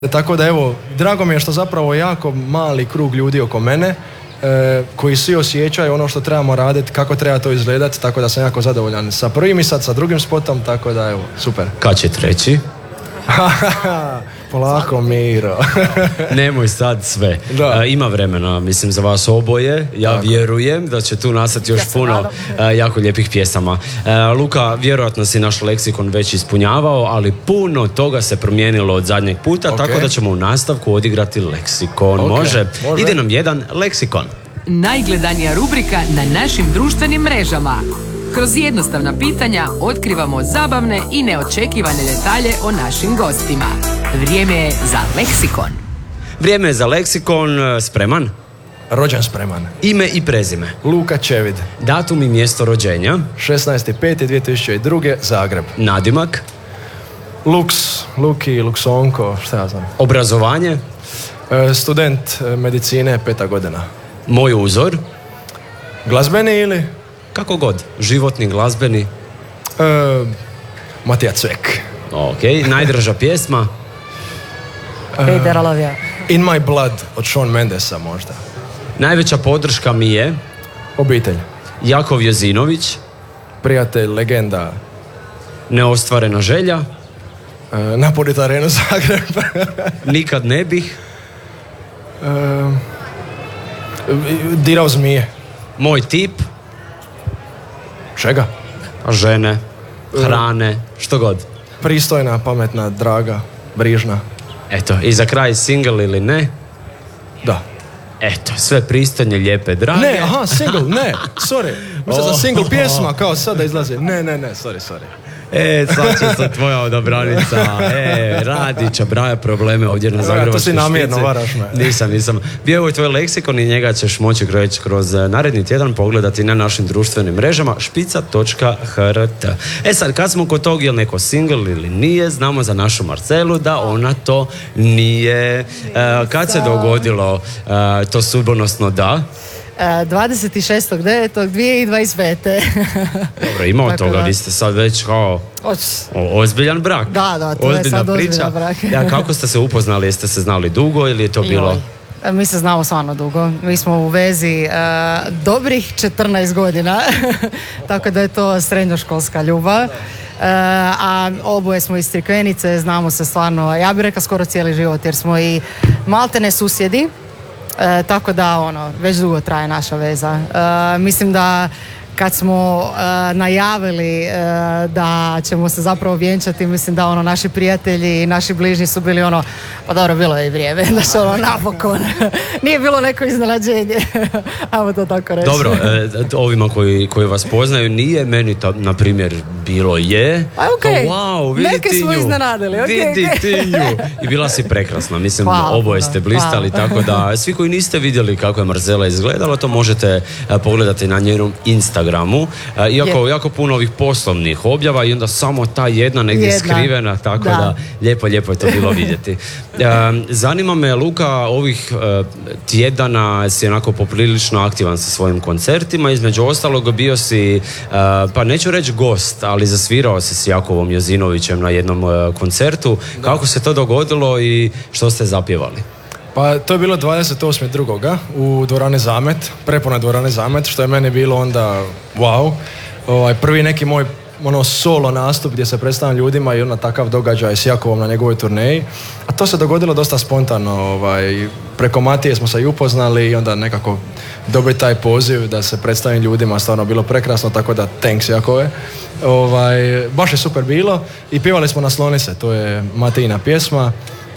Tako da evo, drago mi je što zapravo jako mali krug ljudi oko mene koji svi osjećaju ono što trebamo raditi, kako treba to izgledati, tako da sam jako zadovoljan sa prvim i sad sa drugim spotom, tako da evo, super. Kad će treći? Polako, Miro. Nemoj sad sve. Ima vremena, mislim, za vas oboje. Ja vjerujem da će tu nastati još puno jako lijepih pjesama. Luka, vjerojatno si naš leksikon već ispunjavao, ali puno toga se promijenilo od zadnjeg puta, tako da ćemo u nastavku odigrati leksikon. Može? Ide nam jedan leksikon. Najgledanija rubrika na našim društvenim mrežama. Kroz jednostavna pitanja otkrivamo zabavne i neočekivane detalje o našim gostima. Vrijeme je za leksikon. Vrijeme je za leksikon. Spreman? Rođen spreman. Ime i prezime? Luka Čevid. Datum i mjesto rođenja? 16.5.2002. Zagreb. Nadimak? Luki, Luksonko, šta ja znam. Obrazovanje? Student medicine, 5. godina. Moj uzor? Glazbeni ili? Kako god. Životni, glazbeni? Matija Cvek. Ok. Najdraža pjesma? In My Blood od Shawn Mendesa možda. Najveća podrška mi je? Obitelj. Jakov Jozinović? Prijatelj, legenda. Neostvarena želja? Napuniti arenu Zagreb. Nikad ne bih? Dirao zmije. Moj tip? Čega? Žene, hrane, što god. Pristojna, pametna, draga, brižna. Eto, i za kraj single ili ne? Da. Eto, sve pristojne, lijepe, drage. Ne, aha, single, ne, sorry. Mislim za single pjesma, kao sada izlazi. Ne, sorry. Sad će se tvoja odabranica. Radića, braja probleme ovdje na Zagrebačkoj špici. To si namjerno, varaš me. Nisam. Bio je tvoj leksikon i njega ćeš moći kroz naredni tjedan pogledati na našim društvenim mrežama špica.hrt. Sad, kad smo kod tog, je li neko single ili nije, znamo za našu Marcelu da ona to nije. Kad se dogodilo to sudbonosno da? 26.9.2025. Dobro, ima od toga, vi ste sad već kao ozbiljan brak. Da, to je sad ozbiljan brak. Kako ste se upoznali, jeste se znali dugo ili je to bilo? Mi se znamo stvarno dugo. Mi smo u vezi dobrih 14 godina, tako da je to srednjoškolska ljubav. A oboje smo iz Crikvenice, znamo se stvarno, ja bih rekla skoro cijeli život, jer smo i maltene susjedi. Tako da već dugo traje naša veza. Mislim da kad smo najavili da ćemo se zapravo vjenčati, mislim da naši prijatelji i naši bližnji su bili pa dobro, bilo je i vrijeme da se napokon nije bilo neko iznenađenje. Ajmo to tako reći. Dobro, ovima koji vas poznaju nije, meni to na primjer bilo je. Okay. Wow, vidi neke smo iznenadili. Vidi ti nju. I bila si prekrasna, mislim. Hvala, oboje ste blistali, hvala. Tako da svi koji niste vidjeli kako je Marcela izgledala, to možete pogledati na njenom Instagramu. Jako puno ovih poslovnih objava i onda samo ta jedna negdje skrivena, tako da lijepo je to bilo vidjeti. Zanima me, Luka, ovih tjedana si onako poprilično aktivan sa svojim koncertima, između ostalog bio si, pa neću reći gost, ali zasvirao se s Jakovom Jozinovićem na jednom koncertu. Kako se to dogodilo i što ste zapjevali? Pa to je bilo 28.2. u dvorani Zamet, prepuna dvorane Zamet, što je meni bilo onda wow. Prvi neki moj solo nastup gdje se predstavljam ljudima i takav događaj s Jakovom na njegovoj turneji. A to se dogodilo dosta spontano. Preko Matije smo se i upoznali i onda nekako dobiti taj poziv da se predstavim ljudima, stvarno bilo prekrasno, tako da thanks Jakove. Baš je super bilo i pjevali smo Nasloni se, to je Matijina pjesma.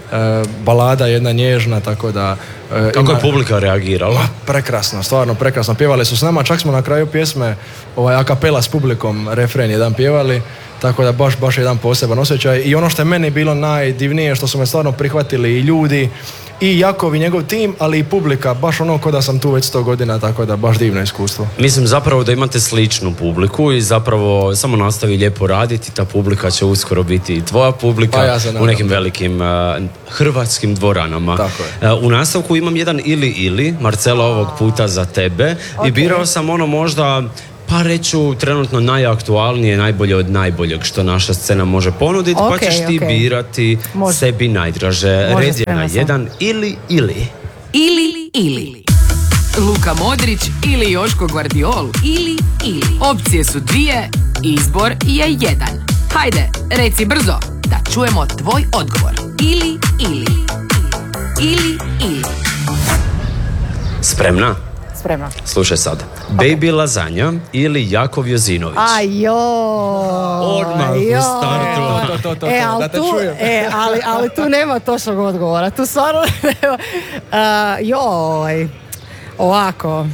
Balada jedna nježna, tako da kako je publika reagirala? Prekrasno, stvarno prekrasno. Pjevali su s nama, čak smo na kraju pjesme a kapela s publikom refren jedan pjevali, tako da baš jedan poseban osjećaj. I ono što je meni bilo najdivnije, što su me stvarno prihvatili i ljudi i Jakov i njegov tim, ali i publika, baš ko da sam tu već 100 godina, tako da baš divno iskustvo. Mislim zapravo da imate sličnu publiku i zapravo samo nastavi lijepo raditi, ta publika će uskoro biti i tvoja publika, u nekim velikim hrvatskim dvoranama. U nastavku imam jedan ili, Marcela, ovog puta za tebe. I birao sam možda Pa reću, trenutno najaktualnije, najbolje od najboljeg što naša scena može ponuditi, pa ćeš ti birati sebi najdraže. Red je na 1 ili. Ili. Luka Modrić ili Joško Gvardiol ili. Opcije su 2, izbor je 1. Hajde, reci brzo, da čujemo tvoj odgovor. Ili. Spremna? Spremna. Slušaj sad. Baby Lazanja ili Jakov Jozinović? Odmah u startu. To, da te čujem. Ali tu nema točnog odgovora. Tu stvarno nema. Ovako.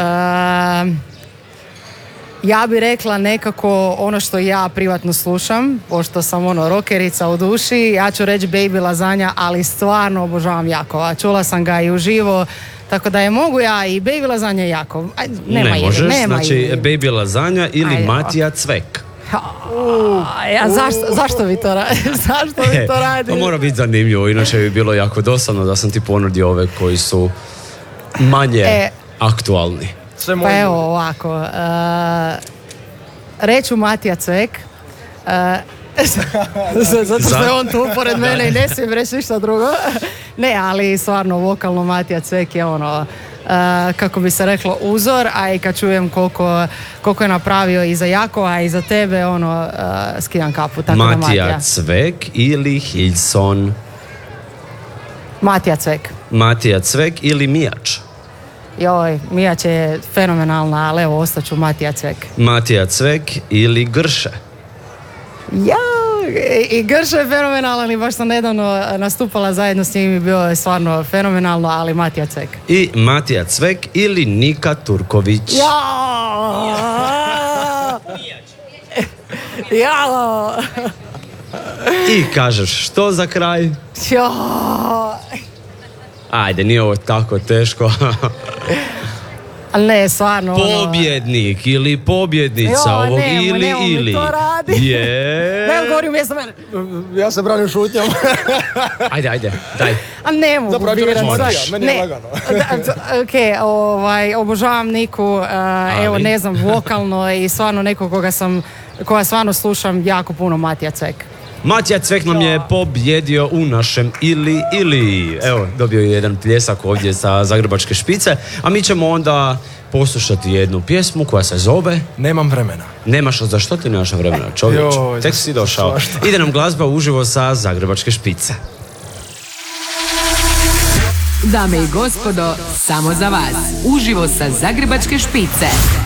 Ja bih rekla nekako ono što ja privatno slušam, pošto sam rockerica u duši, ja ću reći Baby Lazanja, ali stvarno obožavam Jakova. Čula sam ga i uživo, tako da je mogu ja i Baby Lazanja i Jakov. Ne možeš, znači Baby Lazanja ili Matija Cvek. Zašto vi to radite? To mora biti zanimljivo, inače bi bilo jako dosadno da sam ti ponudio ove koji su manje aktualni. Pa evo ovako, reću Matija Cvek, zato što je on tu pored mene i ne smijem reći ništa drugo. Ne, ali stvarno vokalno Matija Cvek je kako bi se reklo, uzor, a i kad čujem koliko je napravio i za Jakova i za tebe, skidam kapu. Tako Matija Cvek ili Hilson? Matija Cvek. Matija Cvek ili Mijač? Mijač je fenomenalna, ali evo, ostaću Matija Cvek. Matija Cvek ili Grše? I Grše je fenomenalan i baš sam nedavno nastupala zajedno s njim i bio je stvarno fenomenalno, ali Matija Cvek. I Matija Cvek ili Nika Turković? I kažeš što za kraj? Ajde, nije ovo tako teško. Ali ne, stvarno. Pobjednik ili pobjednica ovog ili. Mi to radi. Ne, govorim umjesto mene. Ja se branim šutnjom. Ajde, daj. A ne mogu. Zapravo ću reći Matija, meni je lagano. Obožavam Niku, evo ne znam, vokalno i stvarno neko koga stvarno slušam jako puno, Matija Cvek. Matija Cvek nam je pobjedio u našem ili. Evo, dobio je jedan pljesak ovdje sa Zagrebačke špice, a mi ćemo onda poslušati jednu pjesmu koja se zove Nemam vremena. Nemaš, za što ti nemaš vremena, čovječ? Tek si došao. Ide nam glazba uživo sa Zagrebačke špice. Dame i gospodo, samo za vas, uživo sa Zagrebačke špice.